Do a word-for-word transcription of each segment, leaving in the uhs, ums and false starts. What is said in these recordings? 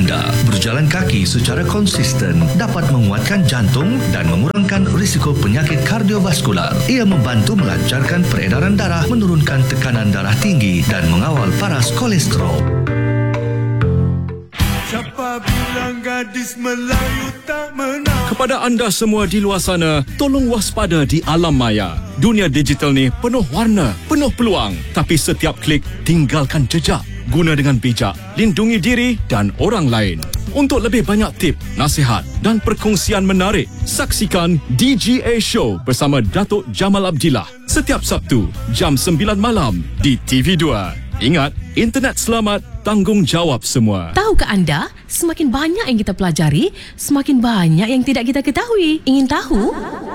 anda. Berjalan kaki secara konsisten dapat menguatkan jantung dan mengurangkan risiko penyakit kardiovaskular. Ia membantu melancarkan peredaran darah, menurunkan tekanan darah tinggi dan mengawal paras kolesterol. Siapa bilang gadis Melayu tak menang? Kepada anda semua di luar sana, tolong waspada di alam maya. Dunia digital ni penuh warna, penuh peluang. Tapi setiap klik, tinggalkan jejak. Guna dengan bijak, lindungi diri dan orang lain. Untuk lebih banyak tip, nasihat dan perkongsian menarik, saksikan D G A Show bersama Datuk Jamal Abdillah setiap Sabtu jam sembilan malam di T V dua. Ingat, internet selamat, tanggungjawab semua. Tahukah anda, semakin banyak yang kita pelajari, semakin banyak yang tidak kita ketahui. Ingin tahu?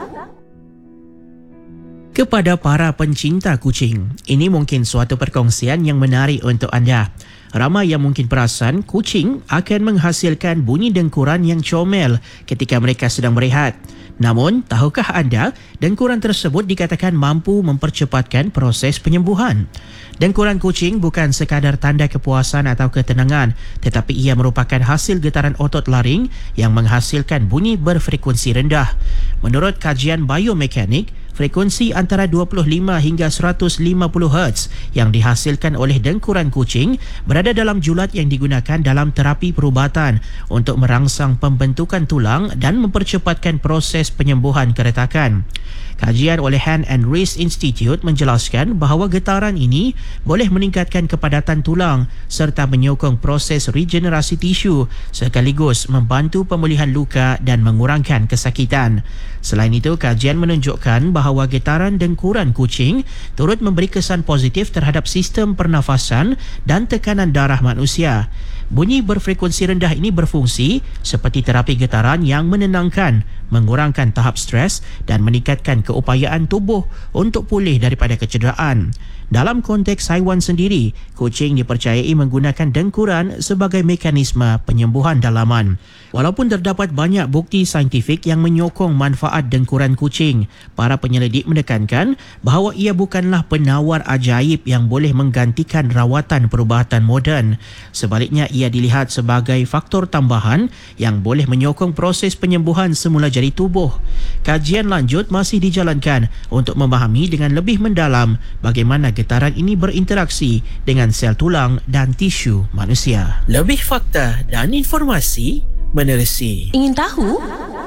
Kepada para pencinta kucing, ini mungkin suatu perkongsian yang menarik untuk anda. Ramai yang mungkin perasan kucing akan menghasilkan bunyi dengkuran yang comel ketika mereka sedang berehat. Namun, tahukah anda, dengkuran tersebut dikatakan mampu mempercepatkan proses penyembuhan. Dengkuran kucing bukan sekadar tanda kepuasan atau ketenangan, tetapi ia merupakan hasil getaran otot laring yang menghasilkan bunyi berfrekuensi rendah. Menurut kajian biomekanik, frekuensi antara dua puluh lima hingga seratus lima puluh hertz yang dihasilkan oleh dengkuran kucing berada dalam julat yang digunakan dalam terapi perubatan untuk merangsang pembentukan tulang dan mempercepatkan proses penyembuhan keretakan. Kajian oleh Hand and Wrist Institute menjelaskan bahawa getaran ini boleh meningkatkan kepadatan tulang serta menyokong proses regenerasi tisu sekaligus membantu pemulihan luka dan mengurangkan kesakitan. Selain itu, kajian menunjukkan bahawa getaran dengkuran kucing turut memberi kesan positif terhadap sistem pernafasan dan tekanan darah manusia. Bunyi berfrekuensi rendah ini berfungsi seperti terapi getaran yang menenangkan, mengurangkan tahap stres dan meningkatkan keupayaan tubuh untuk pulih daripada kecederaan. Dalam konteks haiwan sendiri, kucing dipercayai menggunakan dengkuran sebagai mekanisme penyembuhan dalaman. Walaupun terdapat banyak bukti saintifik yang menyokong manfaat dengkuran kucing, para penyelidik menekankan bahawa ia bukanlah penawar ajaib yang boleh menggantikan rawatan perubatan moden. Sebaliknya, ia dilihat sebagai faktor tambahan yang boleh menyokong proses penyembuhan semula jari tubuh. Kajian lanjut masih dijalankan untuk memahami dengan lebih mendalam bagaimana getaran ini berinteraksi dengan sel tulang dan tisu manusia. Lebih fakta dan informasi menerusi. Ingin tahu?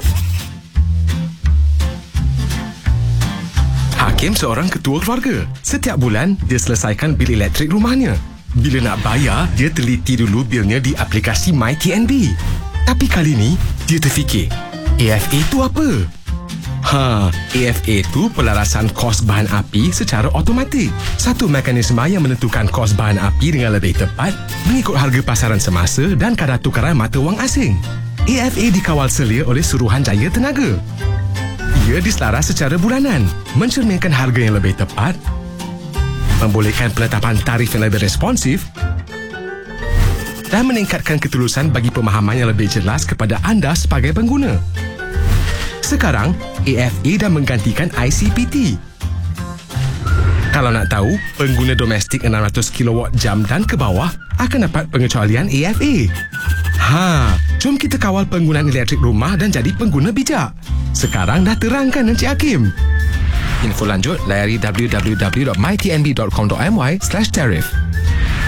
Hakim seorang ketua keluarga. Setiap bulan, dia selesaikan bil elektrik rumahnya. Bila nak bayar, dia teliti dulu bilnya di aplikasi MyTNB. Tapi kali ni, dia terfikir, A F A tu apa? Ha, A F A tu pelarasan kos bahan api secara automatik. Satu mekanisme yang menentukan kos bahan api dengan lebih tepat mengikut harga pasaran semasa dan kadar tukaran mata wang asing. A F A dikawal selia oleh Suruhanjaya Tenaga. Ia diselaras secara bulanan, mencerminkan harga yang lebih tepat, membolehkan penetapan tarif yang lebih responsif dan meningkatkan ketulusan bagi pemahaman yang lebih jelas kepada anda sebagai pengguna. Sekarang, A F A dah menggantikan I C P T. Kalau nak tahu, pengguna domestik enam ratus kilowatt jam dan ke bawah akan dapat pengecualian A F A. Ha, jom kita kawal penggunaan elektrik rumah dan jadi pengguna bijak. Sekarang dah terangkan Encik Hakim. Info lanjut layari w w w dot my t n b dot com dot m y slash tariff.